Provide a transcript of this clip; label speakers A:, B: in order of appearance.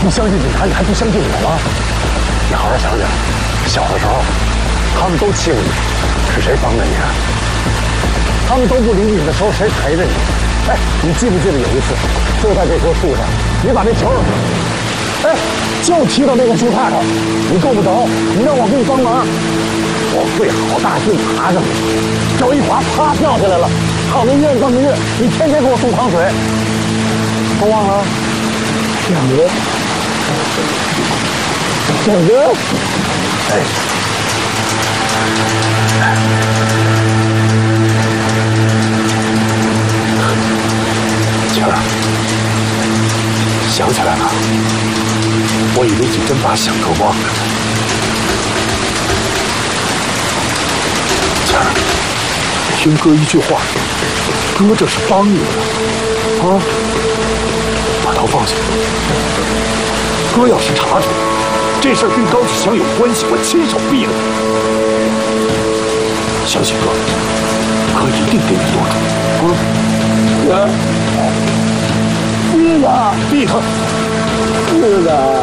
A: 不相信警察，你还不相信我吗？你好好想想，小的时候，他们都欺负你，是谁帮着你啊？他们都不理你的时候，谁陪着你？哎，你记不记得有一次，就在这棵树上，你把那球，哎，就踢到那个树杈上，你够不着，你让我给你帮忙，我会好大劲爬上去，脚一滑，啪掉下来了，好了1月半个月，你天天给我送糖水，都忘了？蒋哥，蒋哥，哎。晴儿，想起来了，我以为你真把响哥忘了呢。晴儿，听哥一句话，哥这是帮你呢，啊！把刀放下。哥要是查出来这事儿跟高启强有关系，我亲手毙了你。相信哥，哥一定给你做主，啊！哥。毙他！毙他！是的。